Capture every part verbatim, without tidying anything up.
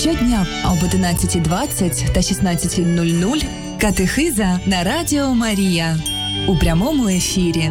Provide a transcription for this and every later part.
Щодня об одинадцята двадцять та шістнадцята нуль нуль катехиза на Радіо Марія у прямому ефірі.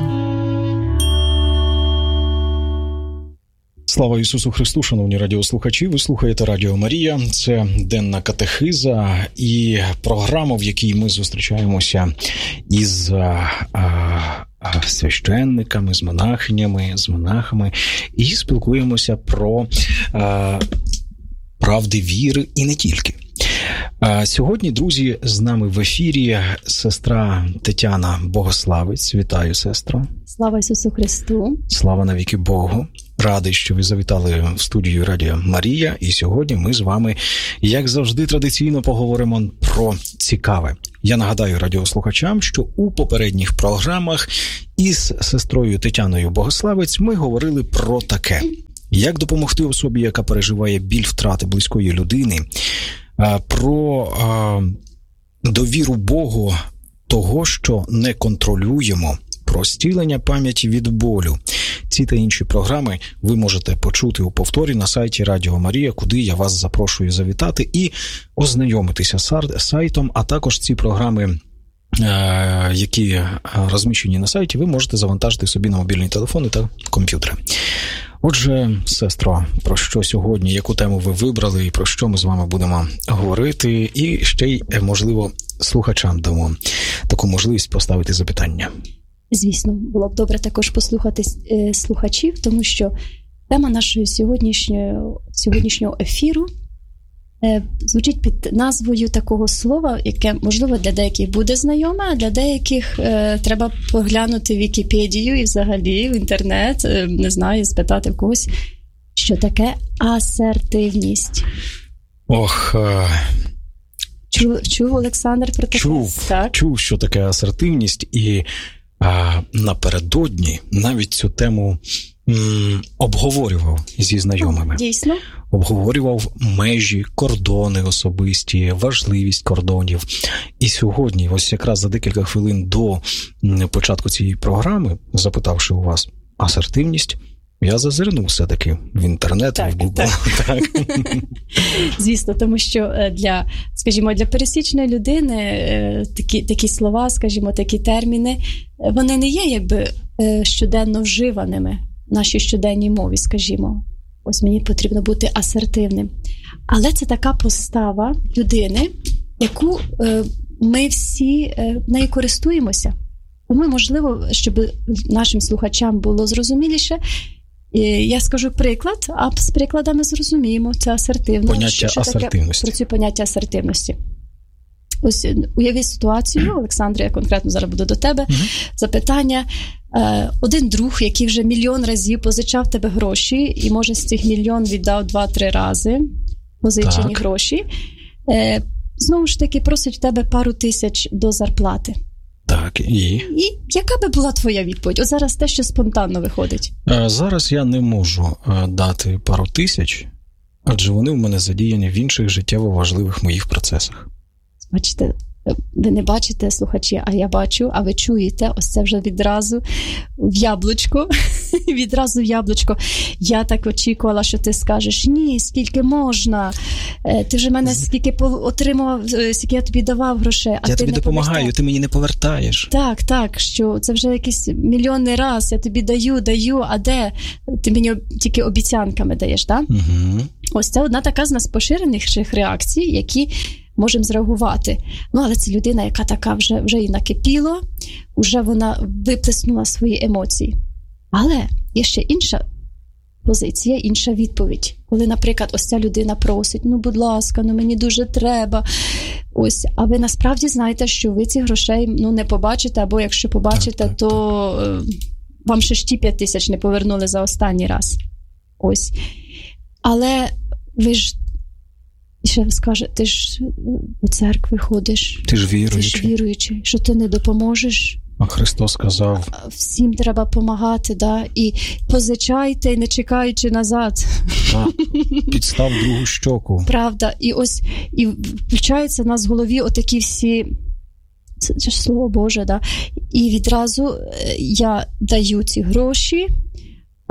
Слава Ісусу Христу, шановні радіослухачі, ви слухаєте Радіо Марія, це денна катехиза і програма, в якій ми зустрічаємося із а, а, священниками, з монахинями, з монахами і спілкуємося про а, правди віри і не тільки. А сьогодні, друзі, з нами в ефірі сестра Тетяна Богославець. Вітаю, сестро. Слава Ісусу Христу. Слава навіки Богу. Радий, що ви завітали в студію Радіо Марія. І сьогодні ми з вами, як завжди, традиційно поговоримо про цікаве. Я нагадаю радіослухачам, що у попередніх програмах із сестрою Тетяною Богославець ми говорили про таке. Як допомогти особі, яка переживає біль втрати близької людини, про довіру Богу того, що не контролюємо, про зцілення пам'яті від болю. Ці та інші програми ви можете почути у повторі на сайті Радіо Марія, куди я вас запрошую завітати і ознайомитися з сайтом, а також ці програми, які розміщені на сайті, ви можете завантажити собі на мобільні телефони та комп'ютери. Отже, сестро, про що сьогодні, яку тему ви вибрали і про що ми з вами будемо говорити, і ще й, можливо, слухачам дамо таку можливість поставити запитання. Звісно, було б добре також послухати е, слухачів, тому що тема нашого сьогоднішнього, сьогоднішнього ефіру е, звучить під назвою такого слова, яке, можливо, для деяких буде знайоме, а для деяких е, треба поглянути в Вікіпедію і взагалі в інтернет, е, не знаю, спитати в когось, що таке асертивність. Ох... Е... Чув, чув Олександр про таке? Чув, так? чув, що таке асертивність, і а, напередодні навіть цю тему м, обговорював зі знайомими. Дійсно? Обговорював межі, кордони особисті, важливість кордонів. І сьогодні, ось якраз за декілька хвилин до початку цієї програми, запитавши у вас асертивність, я зазирнув все-таки в інтернет, так, в Google. Так. Так. Звісно, тому що для, скажімо, для пересічної людини такі, такі слова, скажімо, такі терміни, вони не є якби щоденно вживаними в нашій щоденній мові, скажімо. Ось мені потрібно бути асертивним. Але це така постава людини, яку ми всі нею користуємося. Тому, можливо, щоб нашим слухачам було зрозуміліше, я скажу приклад, а з прикладами зрозуміємо це асертивно. Поняття що, що асертивності. Таке, про ці поняття асертивності. Ось уявіть ситуацію, Олександре, я конкретно зараз буду до тебе, угу. запитання. Один друг, який вже мільйон разів позичав тебе гроші, і, може, з цих мільйон віддав два-три рази позичені так. гроші, знову ж таки просить в тебе пару тисяч до зарплати. Так, і? І яка би була твоя відповідь? От зараз те, що спонтанно виходить. Зараз я не можу дати пару тисяч, адже вони в мене задіяні в інших життєво важливих моїх процесах. Бачите, ви не бачите, слухачі, а я бачу, а ви чуєте, ось це вже відразу в яблучко, відразу в яблучко. Я так очікувала, що ти скажеш, ні, скільки можна, ти вже мене скільки отримав, скільки я тобі давав грошей, а я ти тобі не допомагаю, повертав. Ти мені не повертаєш. Так, так, що це вже якийсь мільйонний раз, я тобі даю, даю, а де? Ти мені тільки обіцянками даєш, так? Угу. Ось це одна така з нас поширених реакцій, які можемо зреагувати. Ну, але це людина, яка така вже, вже і накипіло, вже вона виплеснула свої емоції. Але є ще інша позиція, інша відповідь. Коли, наприклад, ось ця людина просить, ну, будь ласка, ну, мені дуже треба. Ось, а ви насправді знаєте, що ви ці грошей, ну, не побачите, або якщо побачите, так, так, то так. вам ще ж ті п'ять тисяч не повернули за останній раз. Ось. Але ви ж і ще скаже, ти ж у церкви ходиш. Ти ж віруючий. Ти ж віруючий, що ти не допоможеш. А Христос сказав. Всім треба допомагати, да? І позичайте, не чекаючи назад. Так, підстав другу щоку. Правда. І ось, і включаються в нас в голові отакі всі, це ж слово Боже, да? І відразу я даю ці гроші,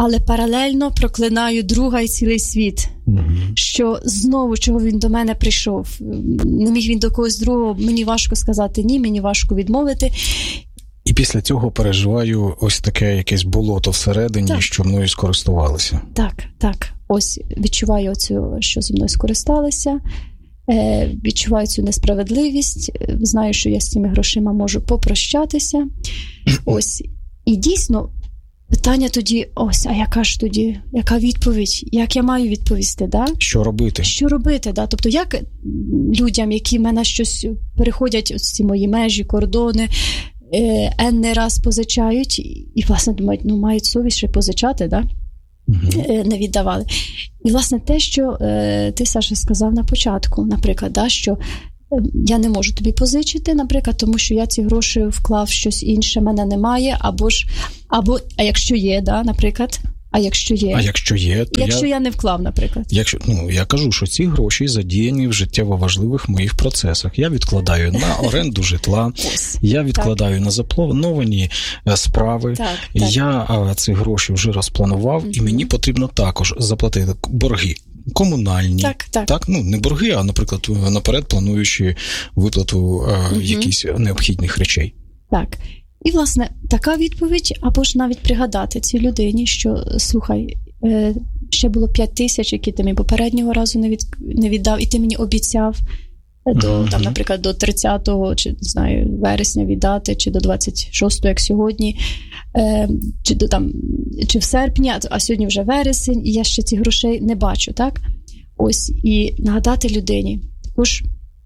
але паралельно проклинаю друга і цілий світ. Mm-hmm. Що знову, чого він до мене прийшов. Не міг він до когось другого, мені важко сказати ні, мені важко відмовити. І після цього переживаю ось таке якесь болото всередині, так. що мною скористувалися. Так, так. Ось відчуваю оцю, що зі мною скористалися, е, відчуваю цю несправедливість, знаю, що я з цими грошима можу попрощатися. Ось. І дійсно, питання тоді, ось, а яка ж тоді, яка відповідь? Як я маю відповісти, да? Що робити? Що робити, да? Тобто, як людям, які в мене щось переходять, ось ці мої межі, кордони, енний раз позичають, і, власне, думають, ну, мають совість ще позичати, да? Uh-huh. Не віддавали. І, власне, те, що е, ти, Саша, сказав на початку, наприклад, да, що я не можу тобі позичити, наприклад, тому що я ці гроші вклав в щось інше, мене немає, або ж, або, а якщо є, да, наприклад, а якщо є, а якщо є, то якщо я, я не вклав, наприклад. Якщо, ну, я кажу, що ці гроші задіяні в життєво важливих моїх процесах. Я відкладаю на оренду житла, я відкладаю так. на заплановані справи. Так, так. Я а, ці гроші вже розпланував, mm-hmm. і мені потрібно також заплатити борги. Комунальні, так, так. так, ну не борги, а, наприклад, наперед плануючи виплату а, mm-hmm. якихось необхідних речей. Так. І, власне, така відповідь, або ж навіть пригадати цій людині, що, слухай, ще було п'ять тисяч, які ти мені попереднього разу не, від, не віддав, і ти мені обіцяв до, mm-hmm. там, наприклад, до тридцятого, чи, не знаю, вересня віддати, чи до двадцять шостого, як сьогодні, чи, до, там, чи в серпні, а сьогодні вже вересень, і я ще ці грошей не бачу, так? Ось, і нагадати людині, також...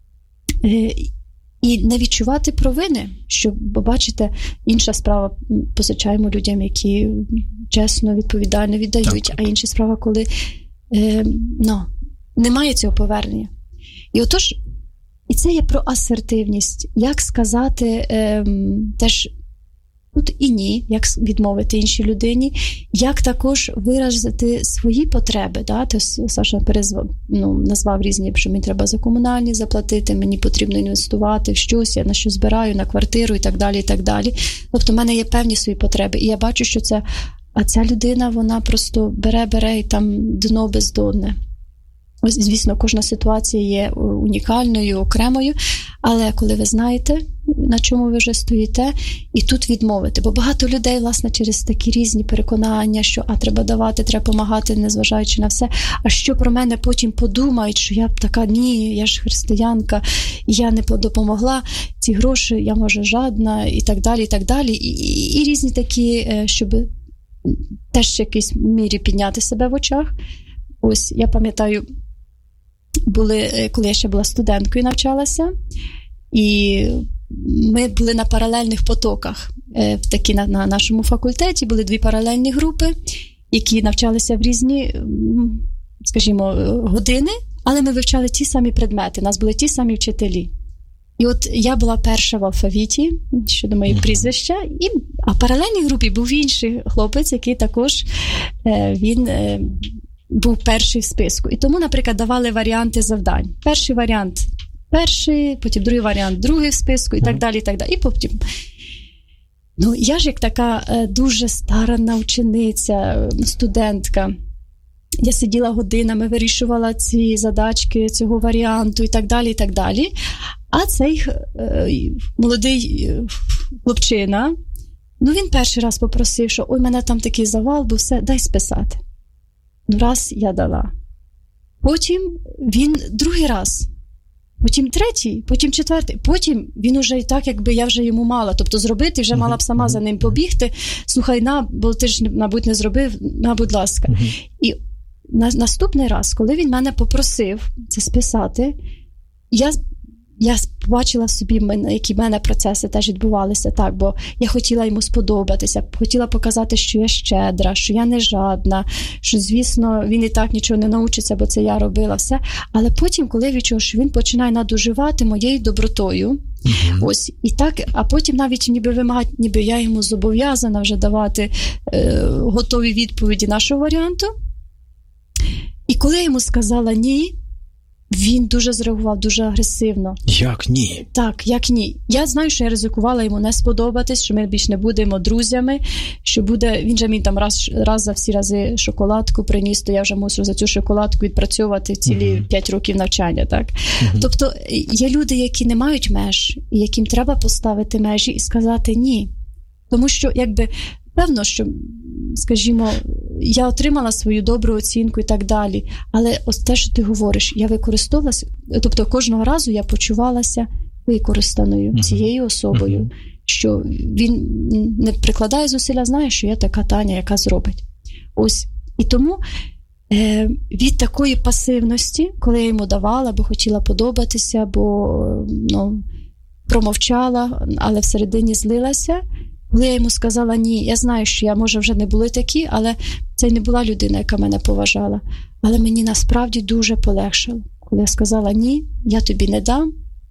І не відчувати провини, що, бо бачите, інша справа, позичаємо людям, які чесно, відповідально віддають, так. а інша справа, коли е, ну, немає цього повернення. І отож, і це є про асертивність. Як сказати е, теж тут і ні, як відмовити іншій людині, як також виразити свої потреби. Да? Ти, Саша, перезвав, ну, назвав різні, що мені треба за комунальні заплатити, мені потрібно інвестувати в щось, я на що збираю, на квартиру і так далі, і так далі. Тобто в мене є певні свої потреби. І я бачу, що це, а ця людина, вона просто бере-бере і там дно бездонне. Ось, звісно, кожна ситуація є унікальною, окремою, але коли ви знаєте, на чому ви вже стоїте, і тут відмовити. Бо багато людей, власне, через такі різні переконання, що а треба давати, треба допомагати, незважаючи на все, а що про мене потім подумають, що я б така, ні, я ж християнка, я не допомогла, ці гроші, я, може, жадна, і так далі, і так далі. І, і, і різні такі, щоб теж в якійсь мірі підняти себе в очах. Ось, я пам'ятаю, були, коли я ще була студенткою, навчалася, і ми були на паралельних потоках. Такі на, на нашому факультеті були дві паралельні групи, які навчалися в різні, скажімо, години, але ми вивчали ті самі предмети, у нас були ті самі вчителі. І от я була перша в алфавіті, щодо моєї прізвища, і, а в паралельній групі був інший хлопець, який також, він... був перший в списку. І тому, наприклад, давали варіанти завдань. Перший варіант перший, потім другий варіант другий в списку, і так далі, і так далі. І потім... Ну, я ж як така дуже старанна учениця, студентка, я сиділа годинами, вирішувала ці задачки цього варіанту і так далі, і так далі. А цей е, молодий хлопчина, ну, він перший раз попросив, що ой, мене там такий завал, бо все, дай списати. Ну, раз я дала. Потім він другий раз. Потім третій, потім четвертий. Потім він уже і так, якби я вже йому мала. Тобто зробити, вже мала б сама за ним побігти. Слухай, на, бо ти ж, мабуть, не зробив, на, будь ласка. І на, наступний раз, коли він мене попросив це списати, я... Я побачила в собі, які в мене процеси теж відбувалися, так, бо я хотіла йому сподобатися, хотіла показати, що я щедра, що я не жадна, що, звісно, він і так нічого не навчиться, бо це я робила все. Але потім, коли я відчула, що він починає надуживати моєю добротою, mm-hmm. ось, і так, а потім навіть ніби вимагати, ніби я йому зобов'язана вже давати е, готові відповіді нашого варіанту. І коли я йому сказала ні, він дуже зреагував, дуже агресивно. Як ні? Так, як ні. Я знаю, що я ризикувала йому не сподобатись, що ми більш не будемо друзями, що буде, він же мені там раз, раз за всі рази шоколадку приніс, то я вже мусив за цю шоколадку відпрацьовувати цілі uh-huh. п'ять років навчання, так? Uh-huh. Тобто є люди, які не мають меж, і яким треба поставити межі і сказати ні. Тому що, якби, певно, що, скажімо, я отримала свою добру оцінку і так далі, але ось те, що ти говориш, я використовувалася, тобто кожного разу я почувалася використаною uh-huh. цією особою, uh-huh. що він не прикладає зусилля, знає, що я така Таня, яка зробить. Ось. І тому е, від такої пасивності, коли я йому давала, бо хотіла подобатися, бо ну, промовчала, але всередині злилася, коли я йому сказала ні, я знаю, що я, може, вже не були такі, але це не була людина, яка мене поважала. Але мені насправді дуже полегшало. Коли я сказала ні, я тобі не дам,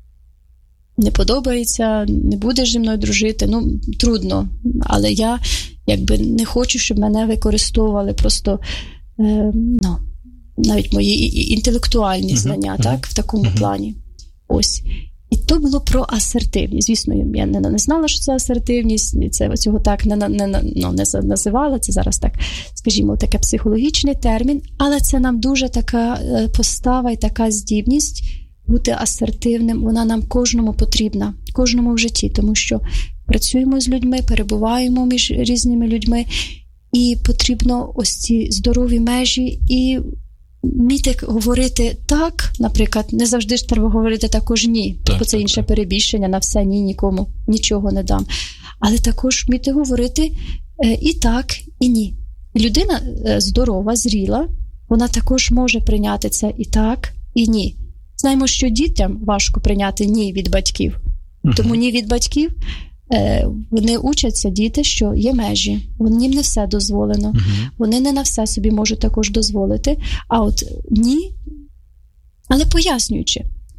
не подобається, не будеш зі мною дружити, ну, трудно. Але я, якби, не хочу, щоб мене використовували просто, е, ну, навіть мої інтелектуальні знання, uh-huh. так, в такому uh-huh. плані. Ось. І то було про асертивність. Звісно, я не, не знала, що це асертивність, це цього так не, не, не, ну, не називала, це зараз так, скажімо, такий психологічний термін, але це нам дуже така постава і така здібність бути асертивним, вона нам кожному потрібна, кожному в житті, тому що працюємо з людьми, перебуваємо між різними людьми, і потрібно ось ці здорові межі і вміти говорити так, наприклад, не завжди ж треба говорити також ні, так, бо це інше так. перебільшення, на все ні, нікому, нічого не дам. Але також вміти говорити е, і так, і ні. Людина е, здорова, зріла, вона також може прийняти це і так, і ні. Знаємо, що дітям важко прийняти ні від батьків. Uh-huh. Тому ні від батьків, е, вони учаться, діти, що є межі. Їм не все дозволено. Uh-huh. Вони не на все собі можуть також дозволити. А от ні, але пояснюючи.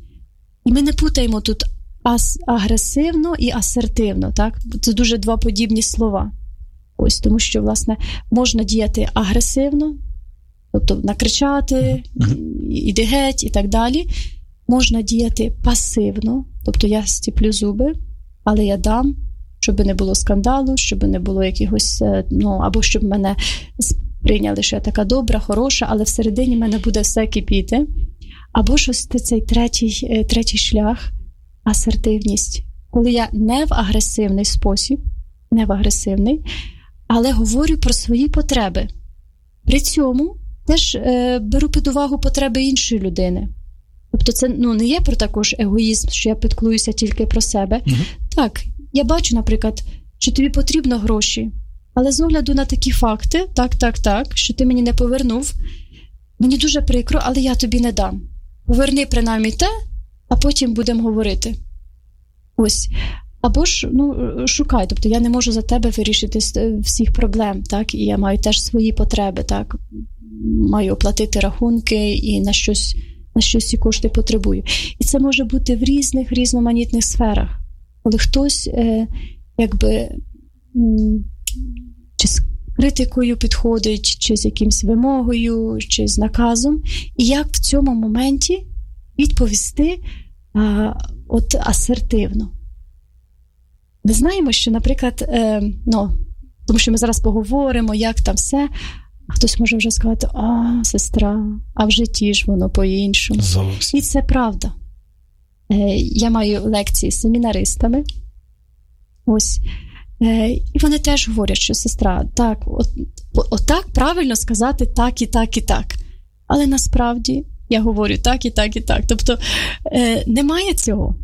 І ми не путаємо тут ас- агресивно і асертивно. Так? Це дуже два подібні слова. Ось, тому що, власне, можна діяти агресивно, тобто накричати, uh-huh. іди геть і так далі. Можна діяти пасивно, тобто я стіплю зуби, але я дам, щоб не було скандалу, щоб не було якихось, ну, або щоб мене сприйняли, що я така добра, хороша, але всередині мене буде все кипіти. Або ж ось цей третій, третій шлях – асертивність. Коли я не в агресивний спосіб, не в агресивний, але говорю про свої потреби. При цьому теж е, беру під увагу потреби іншої людини. Тобто це ну, не є про також егоїзм, що я піклуюся тільки про себе. Угу. Так, я бачу, наприклад, що тобі потрібно гроші, але з огляду на такі факти, так, так, так, що ти мені не повернув, мені дуже прикро, але я тобі не дам. Поверни принаймні те, а потім будемо говорити. Ось. Або ж, ну, шукай, тобто я не можу за тебе вирішити всіх проблем, так, і я маю теж свої потреби, так, маю оплатити рахунки і на щось, на щось ці кошти потребую. І це може бути в різних, різноманітних сферах, коли хтось, е, якби, м, чи з критикою підходить, чи з якимсь вимогою, чи з наказом, і як в цьому моменті відповісти а, от асертивно. Ми знаємо, що, наприклад, е, ну, тому що ми зараз поговоримо, як там все, а хтось може вже сказати, а, сестра, а в житті ж воно по-іншому. Зовсім. І це правда. Е, я маю лекції з семінаристами, ось, е, і вони теж говорять, що сестра, так, от, от так правильно сказати так і так і так. Але насправді я говорю так і так і так. Тобто е, немає цього.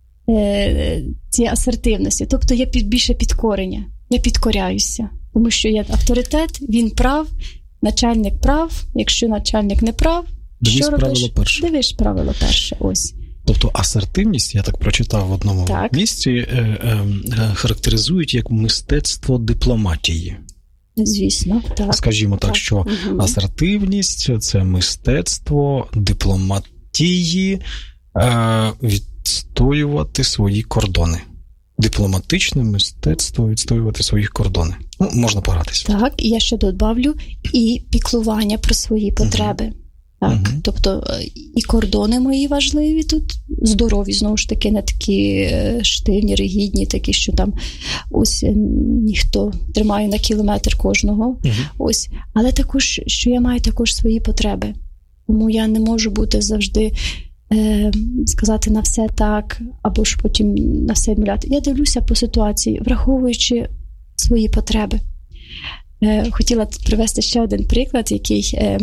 Цієї асертивності. Тобто є більше підкорення. Я підкоряюся. Тому що є авторитет, він прав, начальник прав. Якщо начальник не прав, дивись що робиш? Правило перше. Дивиш правило перше. Ось. Тобто асертивність, я так прочитав в одному так. місці, е- е- характеризують як мистецтво дипломатії. Звісно, так. Скажімо так, так. що угу. асертивність – це мистецтво дипломатії, е- від відстоювати свої кордони. Дипломатичне мистецтво відстоювати свої кордони. Ну, можна погратися. Так, і я ще добавлю, і піклування про свої потреби. Uh-huh. Так, угу. Тобто і кордони мої важливі тут, здорові, знову ж таки, не такі штивні, ригідні, такі, що там ось ніхто тримає на кілометр кожного. Угу. Ось. Але також, що я маю також свої потреби. Тому я не можу бути завжди, е, сказати на все так, або ж потім на все відмовляти. Я дивлюся по ситуації, враховуючи свої потреби. Е, хотіла привести ще один приклад, який... Е,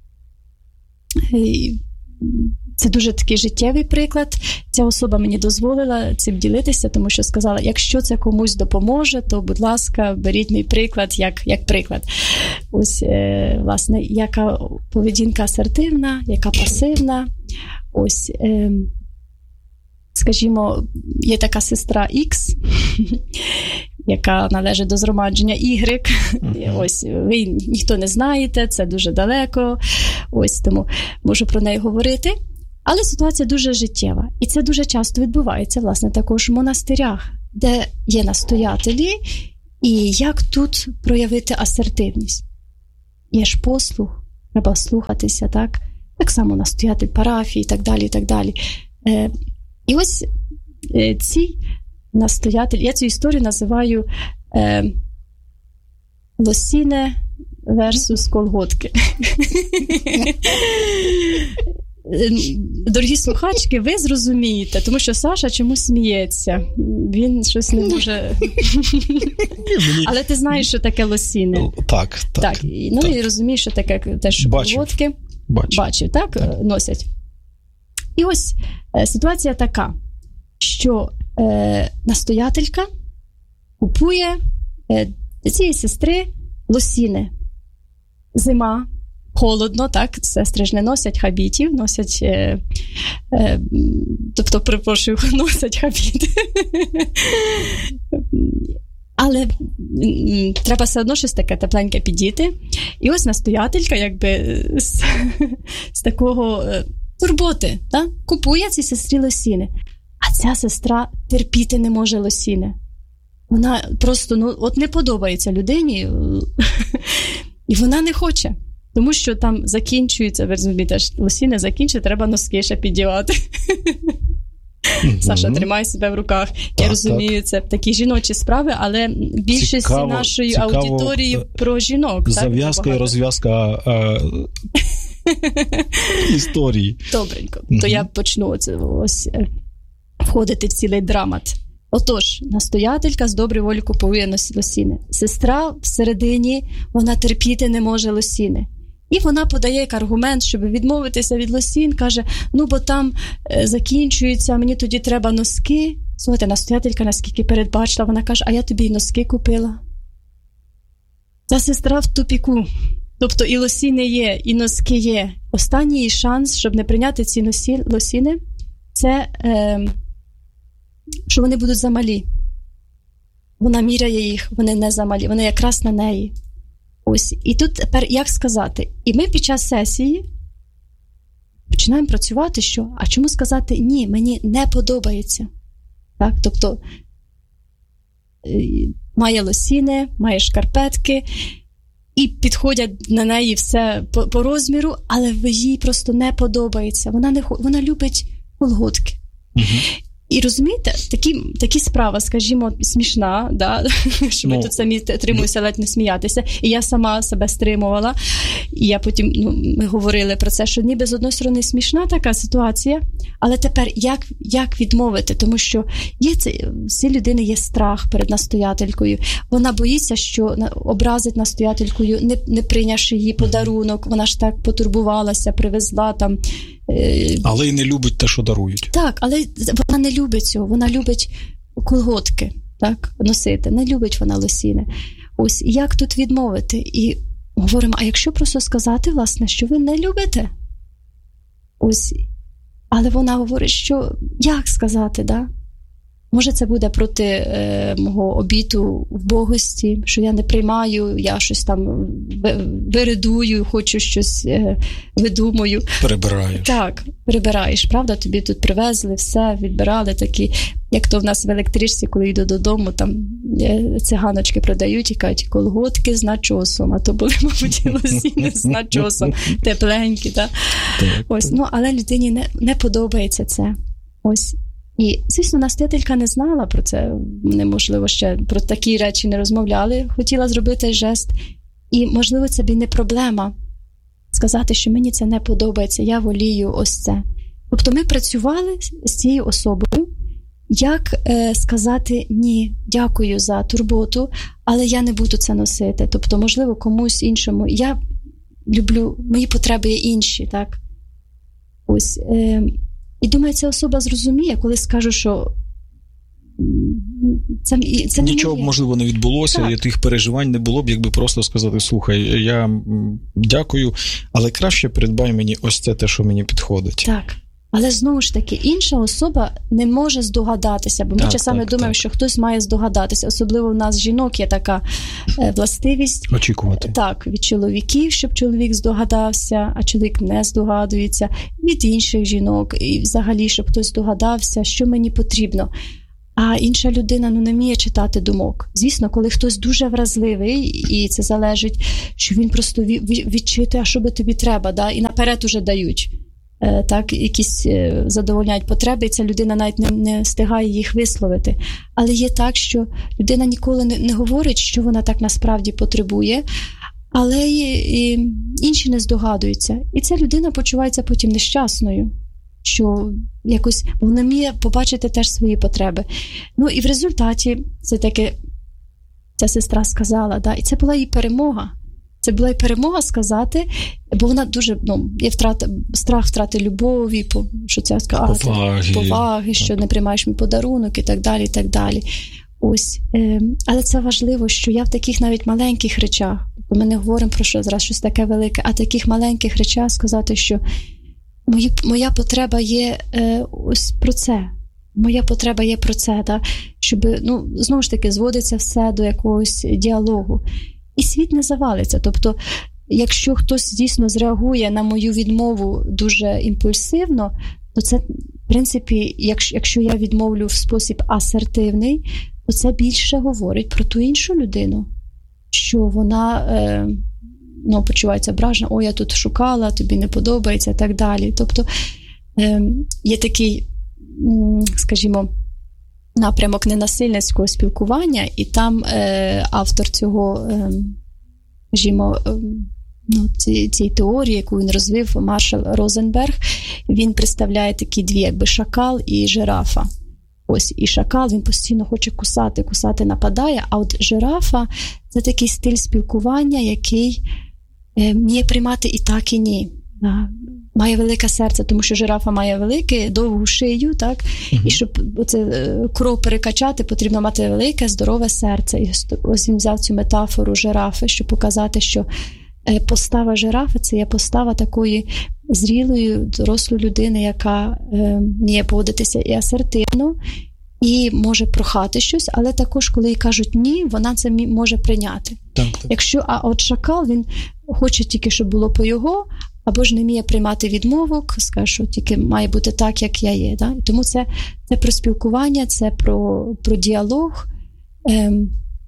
Це дуже такий життєвий приклад. Ця особа мені дозволила цим ділитися, тому що сказала, якщо це комусь допоможе, то, будь ласка, беріть мій приклад як, як приклад. Ось, е, власне, яка поведінка асертивна, яка пасивна. Ось, е, скажімо, є така сестра Х, яка належить до згромадження Y. Uh-huh. Ось, ви ніхто не знаєте, це дуже далеко. Ось, тому можу про неї говорити. Але ситуація дуже життєва. І це дуже часто відбувається, власне, також в монастирях, де є настоятелі, і як тут проявити асертивність. Є ж послух, треба слухатися, так? Так само настоятель парафії і так далі, і так далі. Е, і ось е, ці настоятелі, я цю історію називаю е, лосіне versus колготки. Дорогі слухачки, ви зрозумієте, тому що Саша чомусь сміється. Він щось не може... Але ти знаєш, що таке лосіни. Так, так. Так, ну так. І розумієш, що таке теж колготки. Бачив. Бачив, так? так? Носять. І ось е, ситуація така, що е, настоятелька купує е, для цієї сестри лосіни. Зима, холодно, так, сестри ж не носять хабітів, носять, е, е, тобто, перепрошую, носять хабіти. Але м, треба все одно щось таке тепленьке підійти. І ось настоятелька, якби, з, з такого е, турботи, так, купує цій сестрі лосіни. А ця сестра терпіти не може лосіни. Вона просто, ну, от не подобається людині, і вона не хоче. Тому що там закінчується, ви розумієте, лосіни закінчує, треба носки ще піддівати. Mm-hmm. Саша, тримай себе в руках. Так, я розумію, так. Це такі жіночі справи, але більшості цікаво, нашої цікаво, аудиторії про жінок. Зав'язка і розв'язка е- історії. Добренько. Mm-hmm. То я почну оце, ось входити в цілий драмат. Отож, настоятелька з доброї волі купує лосіни. Сестра всередині, вона терпіти не може лосіни. І вона подає як аргумент, щоб відмовитися від лосін, каже, ну, бо там е, закінчується, мені тоді треба носки. Слухайте, настоятелька наскільки передбачила, вона каже, а я тобі й носки купила. Ця сестра в тупіку. Тобто і лосіни є, і носки є. Останній шанс, щоб не прийняти ці носі, лосіни, це... Е, що вони будуть замалі. Вона міряє їх, вони не замалі, вони якраз на неї. Ось. І тут тепер, як сказати? І ми під час сесії починаємо працювати, що, а чому сказати ні, мені не подобається. Так? Тобто має лосіни, має шкарпетки, і підходять на неї все по, по розміру, але їй просто не подобається. Вона, не, вона любить колготки. Угу. І розумієте, такі, такі справа, скажімо, смішна, да? Що ми ну, тут самі тримуємося ледь не сміятися. І я сама себе стримувала. І я потім, ну, ми говорили про це, що ніби з одної сторони смішна така ситуація, але тепер як, як відмовити? Тому що є це, всі людини є страх перед настоятелькою. Вона боїться, що образить настоятелькою, не, не прийнявши її подарунок. Вона ж так потурбувалася, привезла там. Але й не любить те, що дарують. Так, але вона не любить цього. Вона любить колготки, так, носити. Не любить вона лосіни. Ось, як тут відмовити? І говоримо, а якщо просто сказати, власне, що ви не любите? Ось, але вона говорить, що як сказати, да? Може, це буде проти е, мого обіту вбогості, що я не приймаю, я щось там виридую, хочу щось е, видумую. Перебираєш. Так, перебираєш, правда? Тобі тут привезли, все, відбирали такі, як то в нас в електричці, коли йду додому, там е, циганочки продають і кажуть, колготки з начосом, а то були, мабуть, лосіни з начосом, тепленькі, так? Так. Ось, ну, але людині не, не подобається це. Ось. І, звісно, настоятелька не знала про це, неможливо ще про такі речі не розмовляли, хотіла зробити жест. І, можливо, це б і не проблема сказати, що мені це не подобається, я волію ось це. Тобто ми працювали з цією особою, як е, сказати ні, дякую за турботу, але я не буду це носити. Тобто, можливо, комусь іншому, я люблю, мої потреби є інші, так? Ось, е, і думаю, ця особа зрозуміє, коли скажу, що це, це нічого б, можливо, не відбулося, так. Тих переживань не було б, якби просто сказати, слухай, я дякую, але краще придбай мені ось це те, що мені підходить. Так. Але, знову ж таки, інша особа не може здогадатися, бо ми так, часами так, думаємо, так. що хтось має здогадатися. Особливо в нас, жінок, є така властивість. Очікувати. Так, від чоловіків, щоб чоловік здогадався, а чоловік не здогадується. Від інших жінок, і взагалі, щоб хтось здогадався, що мені потрібно. А інша людина, ну, не вміє читати думок. Звісно, коли хтось дуже вразливий, і це залежить, що він просто відчитує, а що би тобі треба, да? І наперед уже дають. Так, якісь задовольняють потреби, і ця людина навіть не, не встигає їх висловити. Але є так, що людина ніколи не, не говорить, що вона так насправді потребує, але і, і інші не здогадуються. І ця людина почувається потім нещасною, що якось вона вміє побачити теж свої потреби. Ну і в результаті, це таке, ця сестра сказала, да, і це була її перемога. Це була й перемога сказати, бо вона дуже, ну, є втрата, страх втрати любові, що це сказати, поваги, поваги, що не приймаєш мій подарунок і так далі, і так далі. Ось. Е, але це важливо, що я в таких навіть маленьких речах, ми не говоримо про що зараз щось таке велике, а таких маленьких речах сказати, що мої, моя потреба є е, ось про це. Моя потреба є про це, да? Щоб, ну, знову ж таки, зводиться все до якогось діалогу. І світ не завалиться. Тобто, якщо хтось дійсно зреагує на мою відмову дуже імпульсивно, то це, в принципі, якщо, якщо я відмовлю в спосіб асертивний, то це більше говорить про ту іншу людину, що вона е, ну, почувається ображена, о, я тут шукала, тобі не подобається, і так далі. Тобто, е, є такий, скажімо, напрямок ненасильницького спілкування, і там е, автор цього, е, скажімо, е, ну, ці, цієї теорії, яку він розвив, Маршал Розенберг, він представляє такі дві, якби шакал і жирафа. Ось, і шакал, він постійно хоче кусати, кусати нападає, а от жирафа – це такий стиль спілкування, який е, вміє приймати і так, і ні. Має велике серце, тому що жирафа має велике, довгу шию, так? Uh-huh. І щоб оце, кров перекачати, потрібно мати велике, здорове серце. І ось він взяв цю метафору жирафи, щоб показати, що постава жирафи – це є постава такої зрілої, дорослої людини, яка е, вміє поводитися і асертивно, і може прохати щось, але також, коли їй кажуть ні, вона це може прийняти. Так, так. Якщо, а от шакал, він хоче тільки, щоб було по його, або ж не вміє приймати відмовок, скаже, що тільки має бути так, як я є. Да? Тому це, це про спілкування, це про, про діалог ем,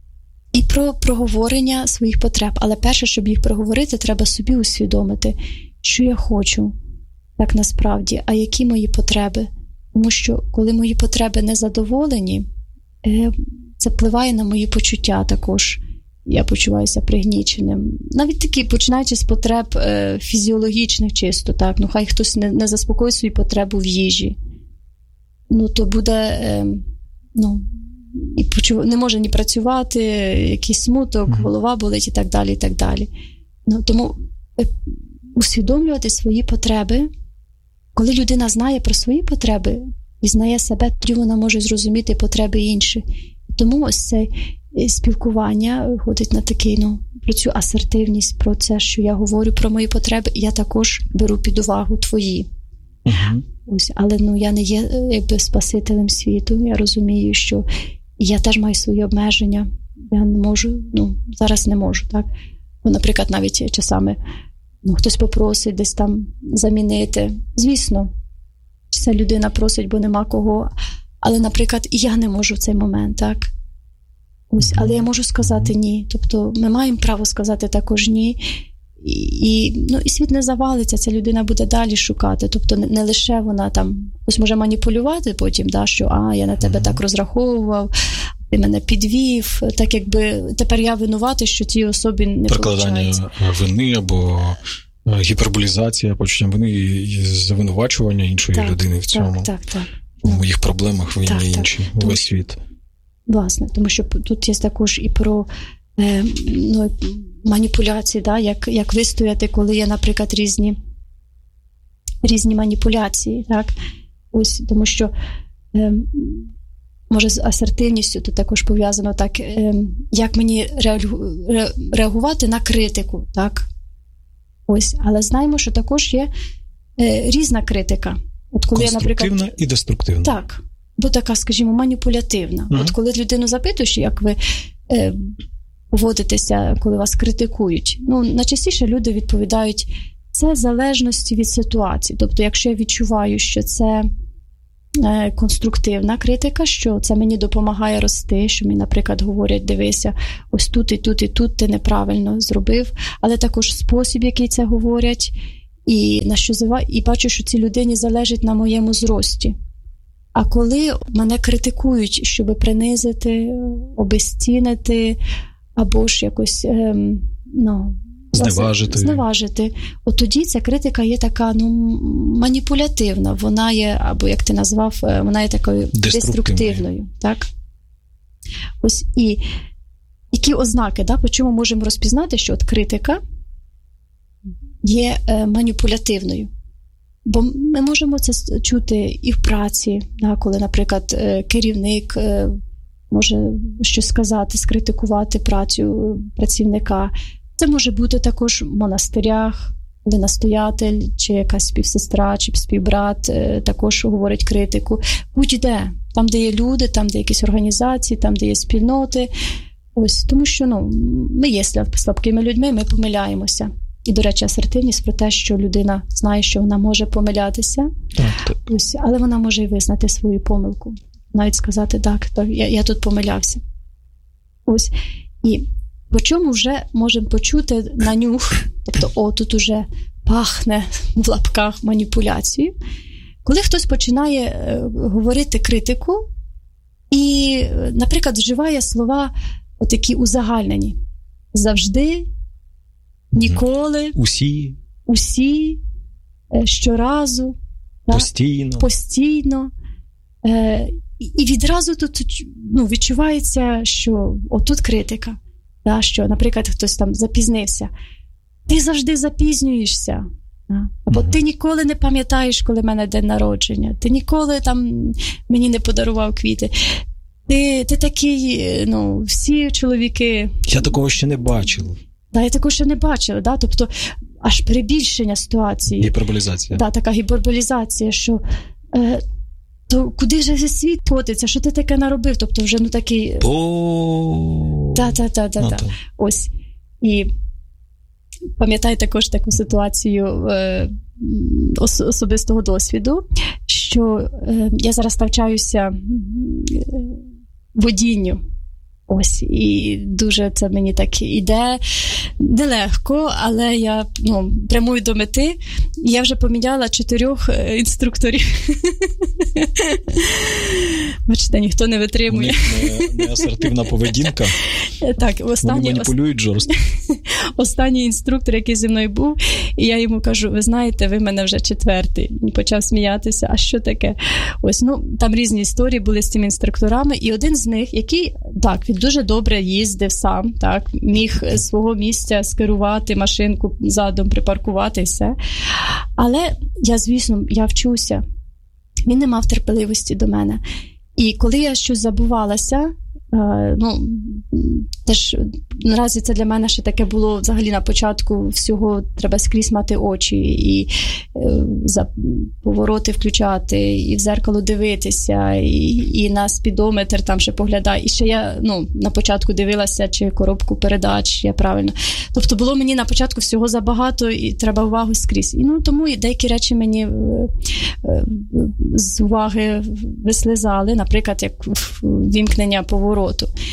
і про проговорення своїх потреб. Але перше, щоб їх проговорити, треба собі усвідомити, що я хочу так насправді, а які мої потреби. Тому що, коли мої потреби не задоволені, е, це впливає на мої почуття також. Я почуваюся пригніченим. Навіть такі, починаючи з потреб е, фізіологічних чисто, так, ну хай хтось не, не заспокоїть свою потребу в їжі. Ну, то буде, е, ну, і почув... не може ні працювати, якийсь смуток, mm-hmm. голова болить і так далі, і так далі. Ну, тому е, усвідомлювати свої потреби, коли людина знає про свої потреби, пізнає себе, тоді вона може зрозуміти потреби інших. Тому ось це спілкування виходить на такий, ну, про цю асертивність, про це, що я говорю про мої потреби, і я також беру під увагу твої. Uh-huh. Ось, але ну, я не є якби спасителем світу. Я розумію, що я теж маю свої обмеження. Я не можу, ну, зараз не можу, так? Бо, наприклад, навіть часами ну, хтось попросить десь там замінити. Звісно, ця людина просить, бо нема кого. Але, наприклад, і я не можу в цей момент, так? Ось, але я можу сказати ні. Тобто ми маємо право сказати також ні. І, і, ну, і світ не завалиться, ця людина буде далі шукати. Тобто не, не лише вона там, ось може маніпулювати потім, да, що а, я на тебе так розраховував, ти мене підвів, так якби тепер я винуватий, що тій особі не прикладання вини або гіперболізація почуття вини і звинувачування іншої так, людини в цьому. Так, так, так. У моїх проблемах винні так, інші, так. весь світ. Власне, тому що тут є також і про е, ну, маніпуляції, да, як, як вистояти, коли є, наприклад, різні, різні маніпуляції. Так? Ось, тому що е, може з асертивністю тут також пов'язано так, е, як мені реагувати на критику. Так? Ось, але знаємо, що також є е, різна критика. От коли конструктивна я, наприклад, і деструктивна. Так, бо така, скажімо, маніпулятивна. Mm-hmm. От коли людину запитуєш, як ви е, поводитеся, коли вас критикують, ну, найчастіше люди відповідають, це в залежності від ситуації. Тобто, якщо я відчуваю, що це е, конструктивна критика, що це мені допомагає рости, що мені, наприклад, говорять, дивися, ось тут і тут і тут ти неправильно зробив, але також спосіб, який це говорять, і на що зива, і бачу, що цій людині залежить на моєму зрості. А коли мене критикують, щоб принизити, обезцінити, або ж якось ем, ну, зневажити. зневажити, от тоді ця критика є така ну, маніпулятивна. Вона є, або як ти назвав, вона є такою деструктивною. Так? Ось і які ознаки, да, по чому можемо розпізнати, що от критика є е, маніпулятивною. Бо ми можемо це чути і в праці, да, коли, наприклад, керівник е, може щось сказати, скритикувати працю працівника. Це може бути також в монастирях, коли настоятель, чи якась співсестра, чи співбрат е, також говорить критику. Будь-де, там, де є люди, там, де є якісь організації, там, де є спільноти. Ось, тому що ну, ми є слабкими людьми, ми помиляємося. І, до речі, асертивність про те, що людина знає, що вона може помилятися, так, так. Ось, але вона може і визнати свою помилку. Навіть сказати, так, так я, я тут помилявся. Ось. І по чому вже можемо почути на нюх, тобто, о, тут уже пахне в лапках маніпуляцією, коли хтось починає е, говорити критику і, наприклад, вживає слова отакі узагальнені. Завжди, ніколи, усі, усі, щоразу, постійно. Так, постійно. Е, і відразу тут ну, відчувається, що отут критика, да, що, наприклад, хтось там запізнився. Ти завжди запізнюєшся. Да? Або угу. Ти ніколи не пам'ятаєш, коли в мене день народження. Ти ніколи там мені не подарував квіти. Ти, ти такий, ну, всі чоловіки... Я такого ще не бачив. Да, я такого ще не бачила, да? Тобто аж перебільшення ситуації. Гіперболізація. Да, така гіперболізація, що е, то куди ж весь світ котиться, що ти таке наробив? Тобто вже ну такий... По... Так, так, так, так. Ось. І пам'ятаю також таку ситуацію е, ос- особистого досвіду, що е, я зараз навчаюся е, водінню. Ось, і дуже це мені так іде нелегко, але я ну, прямую до мети. Я вже поміняла чотирьох інструкторів. Бачите, ніхто не витримує. Не, не асертивна поведінка. Так, останній, вони маніпулюють жорстко. Останній інструктор, який зі мною був, і я йому кажу, ви знаєте, ви мене вже четвертий. Він почав сміятися, а що таке? Ось, ну, там різні історії були з цими інструкторами, і один з них, який, так, він дуже добре їздив сам, так, міг з свого місця скерувати машинку задом, припаркувати і все. Але я, звісно, я вчуся. Він не мав терпеливості до мене. І коли я щось забувалася, Ну, теж наразі це для мене ще таке було взагалі на початку всього, треба скрізь мати очі і за повороти включати, і в зеркало дивитися, і, і на спідометр там ще поглядаю. І ще я ну, на початку дивилася, чи коробку передач, я правильно. Тобто було мені на початку всього забагато, і треба увагу скрізь. І ну, тому і деякі речі мені з уваги вислизали, наприклад, як вімкнення повороту.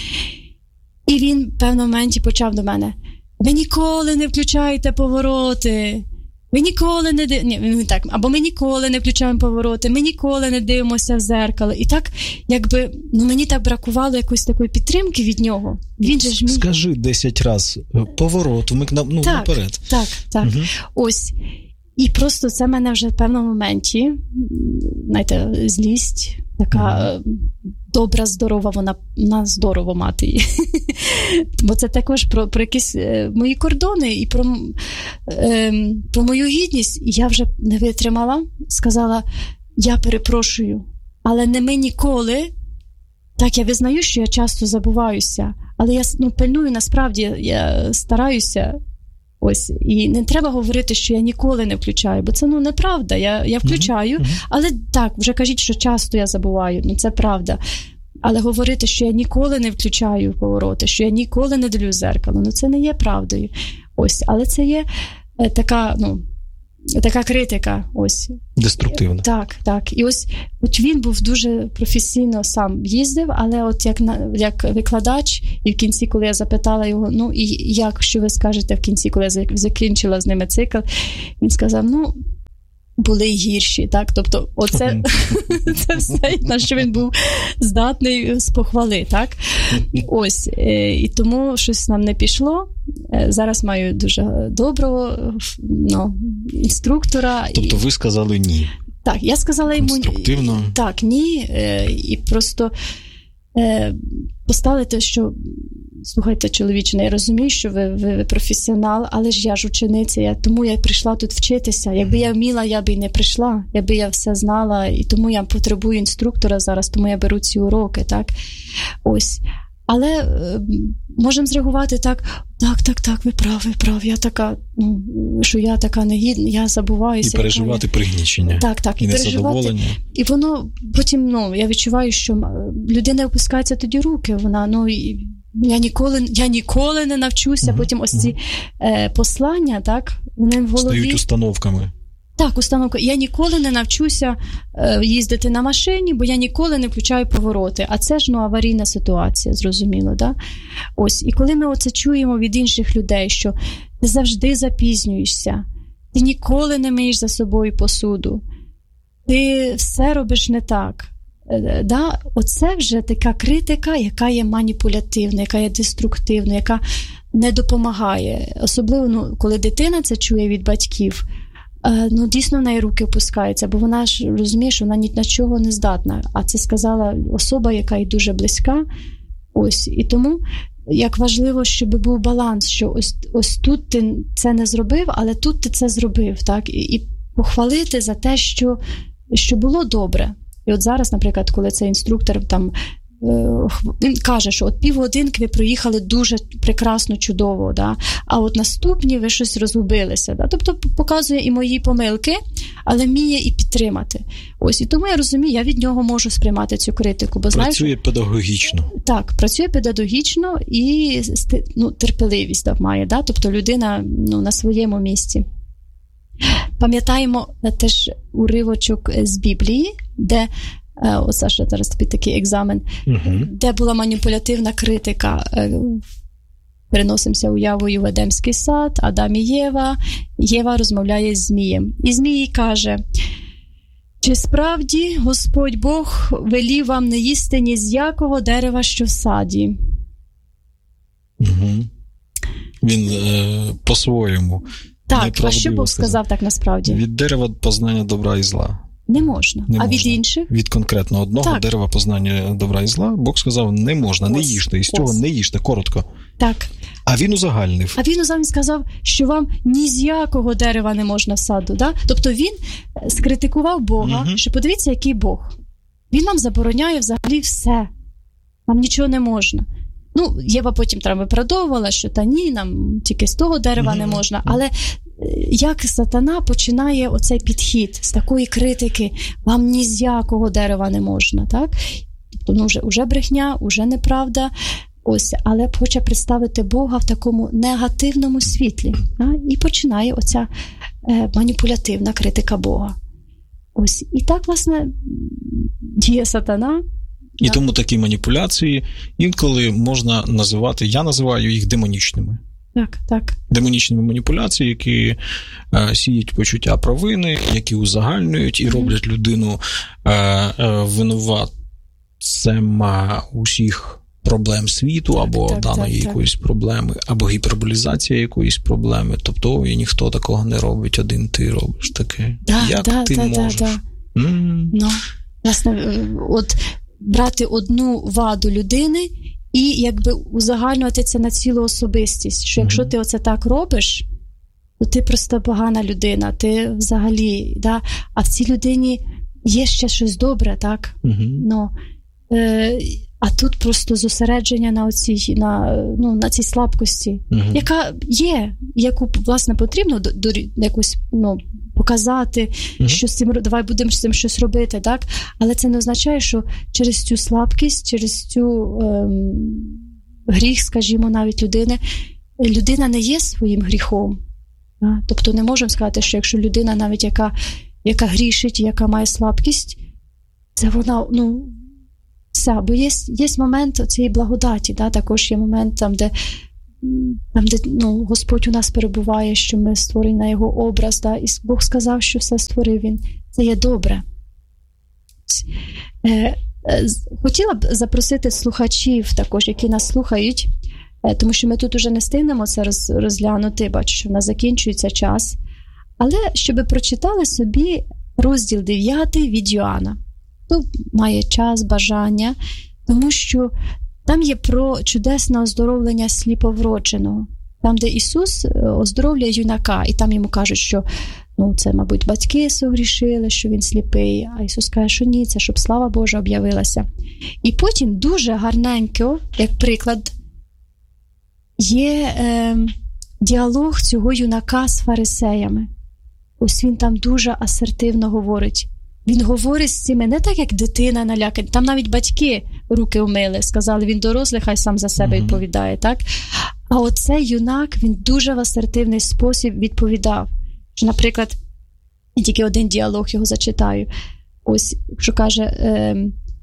І він в певному моменті почав до мене: ви ніколи не включаєте повороти, ви ніколи не див... Ні, він так, або ми ніколи не включаємо повороти, ми ніколи не дивимося в зеркало. І так, якби, ну мені так бракувало якоїсь такої підтримки від нього. Він же ж мій... Скажи десять раз поворот, вмикна... ну, так, наперед. Так, так, угу. Ось. І просто це мене вже в певному моменті, знаєте, злість, така mm-hmm. добра, здорова, вона, вона здорово мати її. Бо це також про, про якісь е, мої кордони і про, е, про мою гідність. І я вже не витримала, сказала: я перепрошую, але не ми ніколи. Так, я визнаю, що я часто забуваюся, але я ну, пильную, насправді, я стараюся. Ось, і не треба говорити, що я ніколи не включаю, бо це, ну, неправда, я, я включаю, mm-hmm. але так, вже кажіть, що часто я забуваю, ну, це правда. Але говорити, що я ніколи не включаю повороти, що я ніколи не дивлюсь в зеркало, ну, це не є правдою. Ось, але це є е, така, ну, така критика, ось. Деструктивна. Так, так. І ось, от він був дуже професійно сам їздив, але от як, на, як викладач, і в кінці, коли я запитала його, ну, і як, що ви скажете в кінці, коли я закінчила з ними цикл, він сказав: ну, були й гірші, так? Тобто, оце це все, на що він був здатний з похвали, так? Ось, і тому щось нам не пішло. Зараз маю дуже доброго, ну, інструктора. Тобто ви сказали ні? Так, я сказала йому конструктивно. Так, ні, і просто поставити, що слухайте, чоловіче, я розумію, що ви, ви, ви професіонал, але ж я ж учениця, я, тому я прийшла тут вчитися. Якби я вміла, я б і не прийшла, якби я все знала, і тому я потребую інструктора зараз, тому я беру ці уроки, так? Ось. Але е, можемо зреагувати так: так, так, так, ви праві, ви праві, я така, ну, що я така негідна, я забуваюся. І переживати я... пригнічення. Так, так, і, і переживати. І воно потім, ну, я відчуваю, що людина опускається тоді руки, вона, ну, і я ніколи, я ніколи не навчуся, угу, потім ось ці угу. е, послання, так, вони в голові. Стають установками. Так, установка. Я ніколи не навчуся е, їздити на машині, бо я ніколи не включаю повороти. А це ж, ну, аварійна ситуація, зрозуміло, да? Ось. І коли ми оце чуємо від інших людей, що ти завжди запізнюєшся, ти ніколи не миєш за собою посуду, ти все робиш не так. Е, да? Оце вже така критика, яка є маніпулятивна, яка є деструктивна, яка не допомагає. Особливо, ну, коли дитина це чує від батьків, ну, дійсно, в неї руки опускаються, бо вона ж розуміє, що вона ні на чого не здатна. А це сказала особа, яка їй дуже близька. Ось. І тому, як важливо, щоб був баланс, що ось, ось тут ти це не зробив, але тут ти це зробив, так? І, і похвалити за те, що, що було добре. І от зараз, наприклад, коли цей інструктор там, він каже, що от півгодинки ви проїхали дуже прекрасно, чудово, да? А от наступні ви щось розгубилися. Да? Тобто показує і мої помилки, але вміє і підтримати. Ось, і тому я розумію, я від нього можу сприймати цю критику. Бо, працює знаєш, педагогічно. Так, працює педагогічно і, ну, терпеливість так має. Да? Тобто людина, ну, на своєму місці. Пам'ятаємо теж уривочок з Біблії, де о, Саша, зараз тобі такий екзамен, uh-huh. де була маніпулятивна критика. Переносимося уявою в Едемський сад, Адам і Єва. Єва розмовляє з Змієм. І Змій каже: чи справді Господь Бог велів вам не їсти ні з якого дерева, що в саді? Uh-huh. Він е, по-своєму. Так, а що Бог сказав так насправді? Від дерева познання добра і зла. Не можна. Не а можна. Від інших? Від конкретно одного так. дерева познання добра і зла Бог сказав: не можна, ось, не їжте. І з цього ось. Не їжте, коротко. Так. А він узагальнив. А він узагальнив сказав, що вам ні з якого дерева не можна в саду. Да? Тобто він скритикував Бога, угу. що подивіться, який Бог. Він нам забороняє взагалі все. вам нічого не можна. Ну, Єва потім там виправдовувала, що та ні, нам тільки з того дерева mm-hmm. не можна. Але як сатана починає оцей підхід з такої критики, вам ні з якого дерева не можна, так? Тобто, ну, вже, вже брехня, вже неправда, ось, але хоче представити Бога в такому негативному світлі. Так? І починає оця е, маніпулятивна критика Бога. Ось, і так, власне, діє сатана. І так. Тому такі маніпуляції інколи можна називати, я називаю їх демонічними. Так, так. Демонічними маніпуляції, які е, сіють почуття провини, які узагальнюють і роблять людину е, е, винуватцем усіх проблем світу, або так, даної так, якоїсь так. проблеми, або гіперболізація якоїсь проблеми. Тобто, і ніхто такого не робить, один ти робиш таке. Да, Як да, ти да, можеш? Да, да. Mm. Ну, власне, от брати одну ваду людини і якби узагальнювати це на цілу особистість. Що якщо ти оце так робиш, то ти просто погана людина, ти взагалі, да? А в цій людині є ще щось добре, так? Mm-hmm. Ну, е, а тут просто зосередження на оцій, на, ну, на цій слабкості, mm-hmm. яка є, яку, власне, потрібно до, до, якось, ну, показати, mm-hmm. що з цим, давай будемо з цим щось робити, так? Але це не означає, що через цю слабкість, через цю ем, гріх, скажімо, навіть людини, людина не є своїм гріхом. Так? Тобто не можемо сказати, що якщо людина навіть яка, яка грішить, яка має слабкість, це вона, ну, все. Бо є, є момент цієї благодаті, да? Також є момент там, де Там, де ну, Господь у нас перебуває, що ми створені на Його образ, да? І Бог сказав, що все створив Він. Це є добре. Е, е, хотіла б запросити слухачів також, які нас слухають, е, тому що ми тут уже не встигнемо це роз, розглянути, бачу, що в нас закінчується час. Але щоб прочитали собі розділ дев'ятий від Йоанна. Хто має час, бажання, тому що там є про чудесне оздоровлення сліповродженого. Там, де Ісус оздоровлює юнака, і там йому кажуть, що ну, це, мабуть, батьки согрішили, що він сліпий, а Ісус каже, що ні, це щоб слава Божа об'явилася. І потім дуже гарненько, як приклад, є е, діалог цього юнака з фарисеями. Ось він там дуже асертивно говорить. Він говорить з цими не так, як дитина налякана. Там навіть батьки руки умили, сказали, він дорослий, хай сам за себе mm-hmm. відповідає, так? А оцей юнак, він дуже в асертивний спосіб відповідав. Що, наприклад, я тільки один діалог його зачитаю. Ось, що каже, е,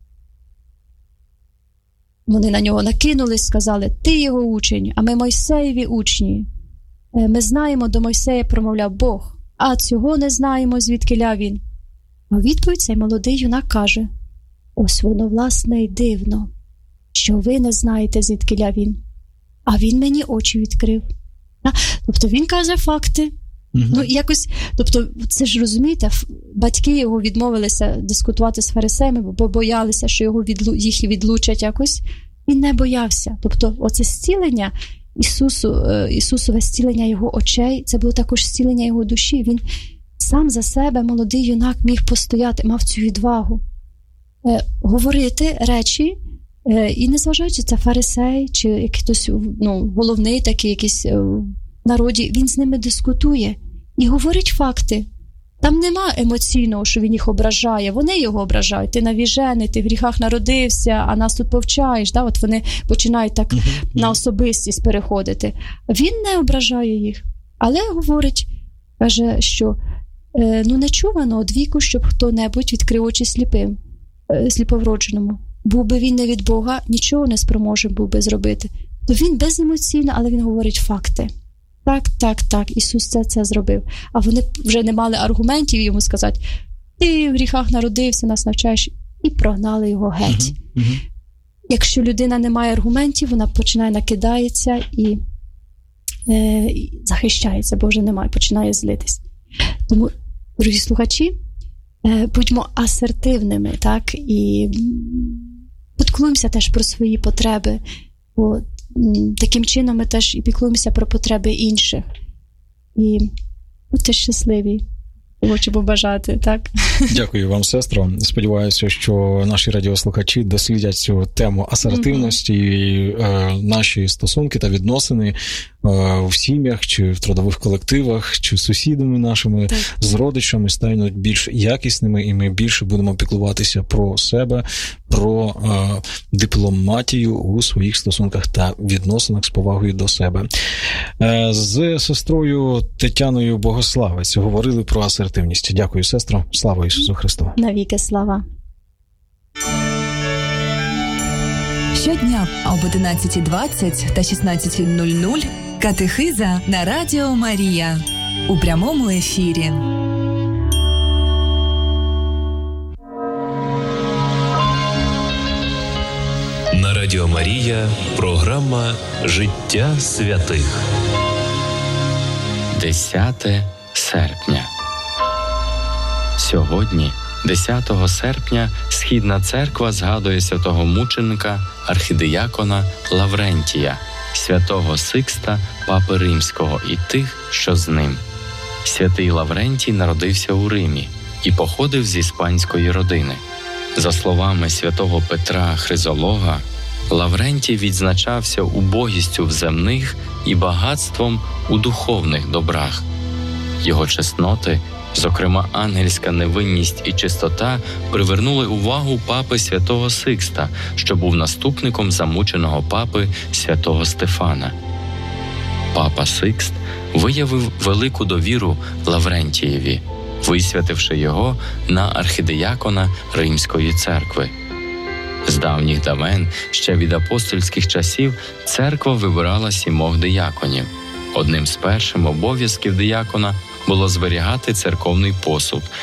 вони на нього накинулись, сказали, ти його учень, а ми Мойсеєві учні. Е, ми знаємо, до Мойсея промовляв Бог, а цього не знаємо, звідкиля він. А у відповідь цей молодий юнак каже, ось воно, власне, й дивно, що ви не знаєте, звідкиля він. А він мені очі відкрив. А, тобто він каже факти. Угу. Ну, якось, тобто, це ж, розумієте, батьки його відмовилися дискутувати з фарисеями, бо боялися, що його відлу... їх відлучать якось. Він не боявся. Тобто, оце зцілення Ісусу, Ісусове зцілення його очей, це було також зцілення його душі. Він сам за себе, молодий юнак, міг постояти, мав цю відвагу. Е, говорити речі, е, і незважаючи, це фарисей, чи якийсь ну, головний такий якийсь е, в народі, він з ними дискутує і говорить факти. Там нема емоційного, що він їх ображає. Вони його ображають. Ти навіжений, ти в гріхах народився, а нас тут повчаєш. Да? От вони починають так uh-huh. на особистість переходити. Він не ображає їх, але говорить, каже, що ну, не чувано од віку, щоб хто-небудь відкрив очі сліпим, сліповродженому. Був би він не від Бога, нічого не спроможен був би зробити. То він беземоційно, але він говорить факти. Так, так, так, Ісус це, це зробив. А вони вже не мали аргументів йому сказати, ти в гріхах народився, нас навчаєш, і прогнали його геть. Uh-huh, uh-huh. Якщо людина не має аргументів, вона починає накидається і, е, і захищається, бо вже немає, починає злитись. Тому, дорогі слухачі, будьмо асертивними, так, і піклуємося теж про свої потреби, бо таким чином ми теж і піклуємося про потреби інших. І будьте щасливі. хочу побажати, так? Дякую вам, сестро. Сподіваюся, що наші радіослухачі дослідять цю тему асертивності, mm-hmm. і е, наші стосунки та відносини е, в сім'ях, чи в трудових колективах, чи з сусідами нашими, так. з родичами стануть більш якісними, і ми більше будемо піклуватися про себе, про е, дипломатію у своїх стосунках та відносинах з повагою до себе. Е, з сестрою Тетяною Богославець говорили про асертивність. Дякую, сестро. Слава Ісусу Христу. Навіки слава. Щодня об одинадцята двадцять та шістнадцята нуль нуль катехиза на Радіо Марія у прямому ефірі. На Радіо Марія програма «Життя святих». десяте серпня. Сьогодні, десятого серпня, Східна церква згадує святого мученика, архідиякона Лаврентія, святого Сикста, папи Римського і тих, що з ним. Святий Лаврентій народився у Римі і походив з іспанської родини. За словами святого Петра Хризолога, Лаврентій відзначався убогістю в земних і багатством у духовних добрах. Його чесноти, зокрема ангельська невинність і чистота, привернули увагу папи святого Сикста, що був наступником замученого папи святого Стефана. Папа Сикст виявив велику довіру Лаврентієві, висвятивши його на архідиякона Римської церкви. З давніх давен, ще від апостольських часів, церква вибирала сімох дияконів. Одним з перших обов'язків диякона було зберігати церковний посуд